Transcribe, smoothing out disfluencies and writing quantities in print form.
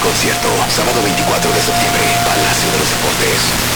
concierto, sábado 24 de septiembre, Palacio de los Deportes.